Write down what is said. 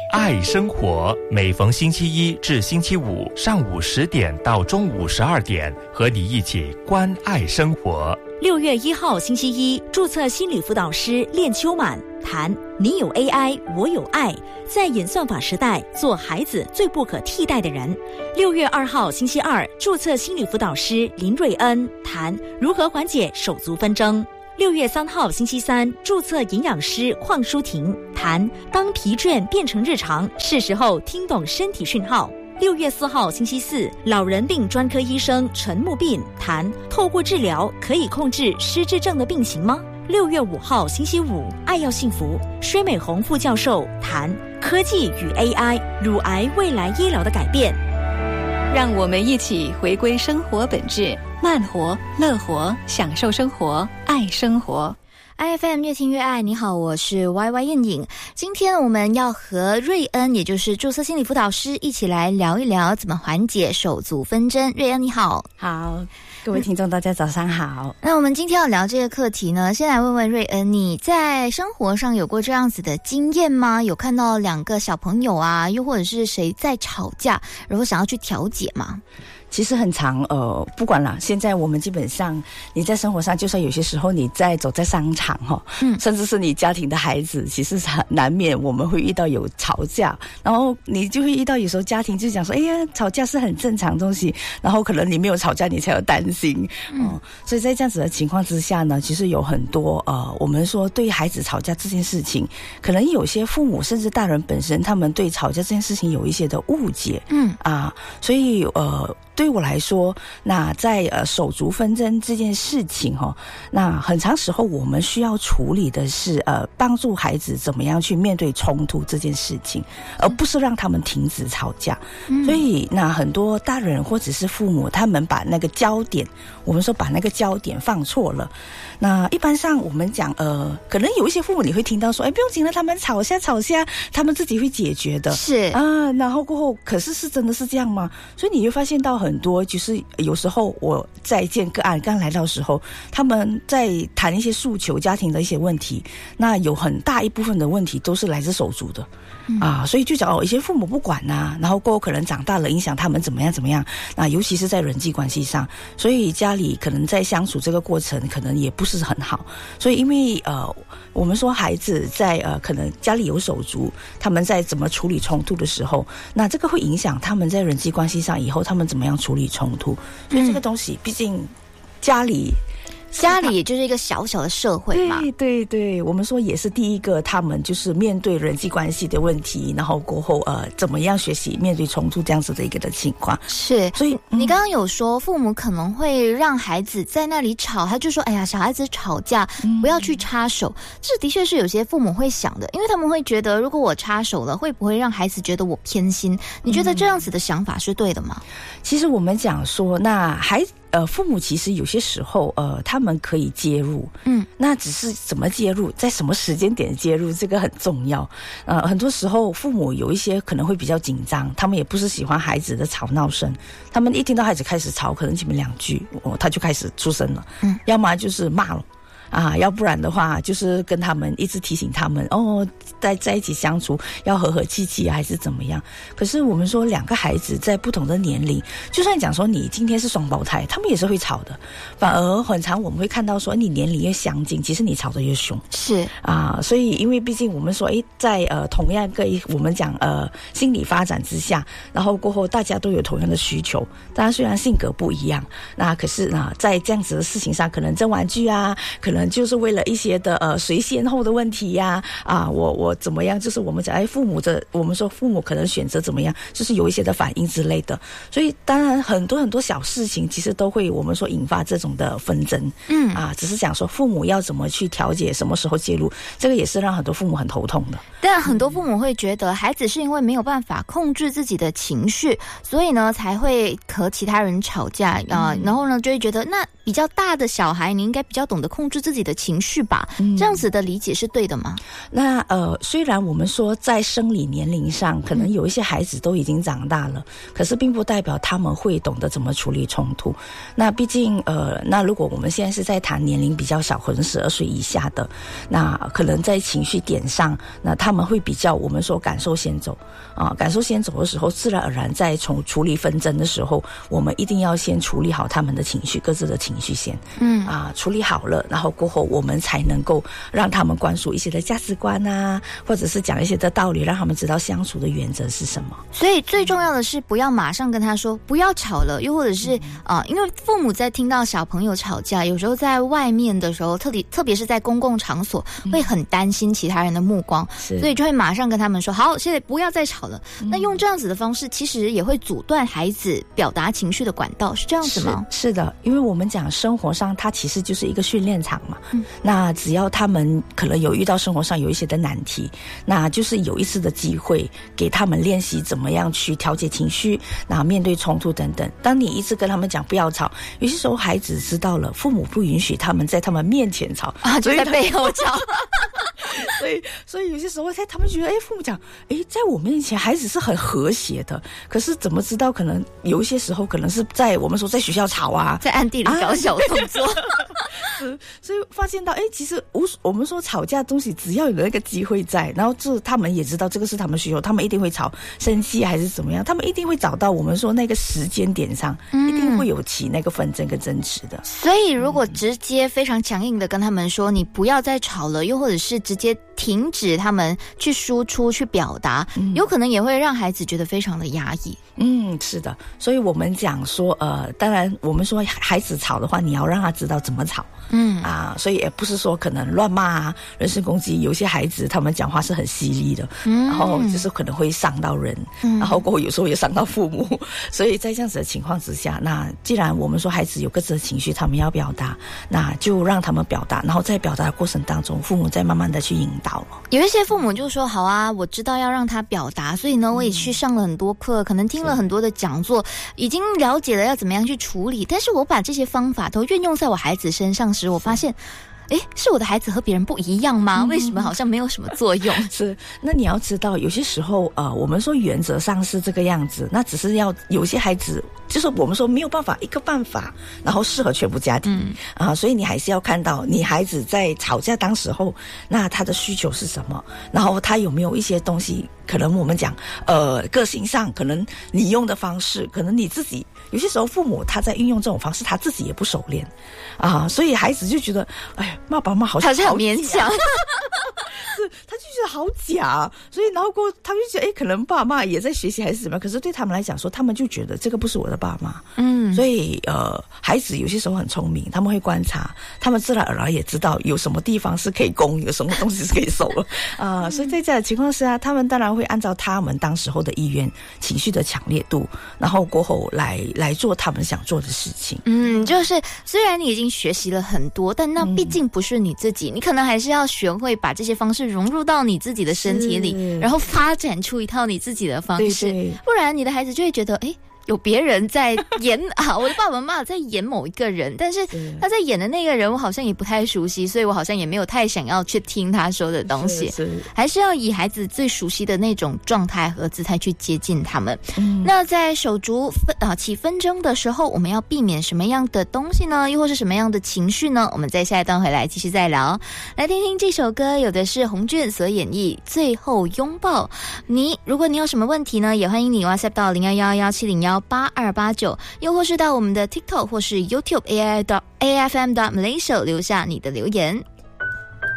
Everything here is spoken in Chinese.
爱生活，每逢星期一至星期五上午10点到中午12点，和你一起关爱生活。 6月1号星期一，注册心理辅导师练秋满谈你有 AI， 我有爱，在演算法时代，做孩子最不可替代的人。6月2号星期二，注册心理辅导师林瑞恩谈如何缓解手足纷争。6月3号星期三，注册营养师邝淑婷谈当疲倦变成日常，是时候听懂身体讯号。6月4号星期四，老人病专科医生陈木斌谈透过治疗可以控制失智症的病情吗？6月5号星期五，爱要幸福，薛美红副教授谈科技与 AI 乳癌未来医疗的改变。 让我们一起回归生活本质，慢活、乐活，享受生活，爱生活。 IFM 越听越爱，你好，我是 YY 燕颖。今天我们要和瑞恩，也就是注册心理辅导师，一起来聊一聊怎么缓解手足纷争。瑞恩你好。 好，各位听众大家早上好。 那我们今天要聊这个课题呢，先来问问瑞恩，你在生活上有过这样子的经验吗？有看到两个小朋友啊，又或者是谁在吵架，然后想要去调解吗？ 其实很常不管啦，现在我们基本上你在生活上，就算有些时候你在走在商场甚至是你家庭的孩子，其实难免我们会遇到有吵架，然后你就会遇到有时候家庭就讲说，哎呀，吵架是很正常的东西，然后可能你没有吵架你才有担心所以在这样子的情况之下呢，其实有很多我们说对于孩子吵架这件事情，可能有些父母甚至大人本身，他们对吵架这件事情有一些的误解所以对我来说，那在手足纷争这件事情那很长时候我们需要处理的是帮助孩子怎么样去面对冲突这件事情，而不是让他们停止吵架所以那很多大人或者是父母，他们把那个焦点，我们说把那个焦点放错了。那一般上我们讲可能有一些父母你会听到说，哎，不用紧了，他们吵架他们自己会解决的， 是然后过后可是真的是这样吗？所以你会发现到很多，就是有时候我在见个案刚来到的时候，他们在谈一些诉求，家庭的一些问题，那有很大一部分的问题都是来自手足的所以就讲一些父母不管然后过后可能长大了影响他们怎么样那尤其是在人际关系上，所以家里可能在相处这个过程可能也不是很好。所以因为我们说孩子在可能家里有手足，他们在怎么处理冲突的时候，那这个会影响他们在人际关系上以后他们怎么样处理冲突。所以这个东西毕竟家里也就是一个小小的社会嘛。 对，我们说也是第一个他们就是面对人际关系的问题，然后过后怎么样学习面对冲突这样子的一个的情况。 是， 所以你刚刚有说父母可能会让孩子在那里吵，他就说哎呀，小孩子吵架不要去插手这的确是有些父母会想的，因为他们会觉得如果我插手了，会不会让孩子觉得我偏心？你觉得这样子的想法是对的吗？ 其实我们讲说，那父母其实有些时候他们可以介入那只是怎么介入，在什么时间点介入，这个很重要很多时候父母有一些可能会比较紧张，他们也不是喜欢孩子的吵闹声，他们一听到孩子开始吵，可能前面2句他就开始出声了要么就是骂了要不然的话就是跟他们一直提醒他们在一起相处要和和气气还是怎么样。可是我们说两个孩子在不同的年龄，就算讲说你今天是双胞胎，他们也是会吵的，反而很常我们会看到说你年龄越相近，其实你吵得越凶。 是所以因为毕竟我们说在同样个我们讲心理发展之下，然后过后大家都有同样的需求，大家虽然性格不一样，那可是在这样子的事情上，可能争玩具可能就是为了一些的谁先后的问题我怎么样，就是我们讲我们说父母可能选择怎么样，就是有一些的反应之类的。所以当然很多小事情其实都会我们说引发这种的纷争只是讲说父母要怎么去调节，什么时候介入，这个也是让很多父母很头痛的。 但很多父母会觉得孩子是因为没有办法控制自己的情绪，所以呢才会和其他人吵架然后呢就会觉得那比较大的小孩你应该比较懂得控制自自己的情绪吧。这样子的理解是对的吗？ 那虽然我们说在生理年龄上可能有一些孩子都已经长大了，可是并不代表他们会懂得怎么处理冲突。那毕竟那如果我们现在是在谈年龄比较小，可能12岁以下的，那可能在情绪点上，那他们会比较我们说感受先走啊，感受先走的时候，自然而然在从处理纷争的时候，我们一定要先处理好他们的情绪，各自的情绪先处理好了，然后过后我们才能够让他们灌输一些的价值观啊，或者是讲一些的道理，让他们知道相处的原则是什么。 所以最重要的是不要马上跟他说不要吵了，又或者是因为父母在听到小朋友吵架，有时候在外面的时候，特别是在公共场所，会很担心其他人的目光，所以就会马上跟他们说好，现在不要再吵了。那用这样子的方式，其实也会阻断孩子表达情绪的管道，是这样子吗？ 是的，因为我们讲生活上它其实就是一个训练场嘛。那只要他们可能有遇到生活上有一些的难题，那就是有一次的机会给他们练习怎么样去调节情绪，那面对冲突等等。当你一直跟他们讲不要吵，有些时候孩子知道了父母不允许他们在他们面前吵就在背后吵所以有些时候他们觉得父母讲在我面前孩子是很和谐的，可是怎么知道可能有一些时候可能是在我们说在学校吵啊， 在暗地里搞小动作所以发现到其实我们说吵架东西只要有那个机会在，然后他们也知道这个是他们需求，他们一定会吵生气还是怎么样，他们一定会找到我们说那个时间点上一定会有起那个纷争跟争执的。 所以如果直接非常强硬的跟他们说你不要再吵了，又或者是直接停止他们去输出去表达，有可能也会让孩子觉得非常的压抑。 是的，所以我们讲说当然我们说孩子吵的话，你要让他知道怎么吵。所以也不是说可能乱骂啊，人身攻击，有些孩子他们讲话是很犀利的，然后就是可能会伤到人，然后过后有时候也伤到父母，所以在这样子的情况之下，那既然我们说孩子有各自的情绪，他们要表达，那就让他们表达，然后在表达的过程当中，父母再慢慢的去引导。 有一些父母就说好啊，我知道要让他表达，所以呢我也去上了很多课，可能听了很多的讲座，已经了解了要怎么样去处理，但是我把这些方法都运用在我孩子身上时，我发现是我的孩子和别人不一样吗？为什么好像没有什么作用？ 是，那你要知道有些时候我们说原则上是这个样子，那只是要有些孩子就是我们说没有办法一个办法然后适合全部家庭所以你还是要看到你孩子在吵架当时候，那他的需求是什么，然后他有没有一些东西可能我们讲个性上可能你用的方式，可能你自己有些时候父母他在运用这种方式他自己也不熟练所以孩子就觉得爸爸妈妈好像好勉强是，他就觉得好假，所以然后过他们就觉得可能爸妈也在学习还是怎么样，可是对他们来讲说他们就觉得这个不是我的爸妈所以孩子有些时候很聪明，他们会观察，他们自然而然也知道有什么地方是可以攻，有什么东西是可以守所以在这样的情况下，他们当然会按照他们当时候的意愿情绪的强烈度，然后过后来做他们想做的事情。 就是虽然你已经学习了很多，但那毕竟不是你自己，你可能还是要学会把这些方式融入到你自己的身体里，然后发展出一套你自己的方式，不然你的孩子就会觉得有别人在演我的爸爸妈妈在演某一个人，但是他在演的那个人我好像也不太熟悉，所以我好像也没有太想要去听他说的东西，还是要以孩子最熟悉的那种状态和姿态去接近他们。那在手足起纷争的时候，我们要避免什么样的东西呢？又或是什么样的情绪呢？我们在下一段回来继续再聊。来听听这首歌，有的是洪俊所演绎《最后拥抱》。如果你有什么问题呢，也欢迎你 WhatsApp 到0111708289，又或是到我们的 TikTok 或是 YouTube AFM.Malaysia 留下你的留言。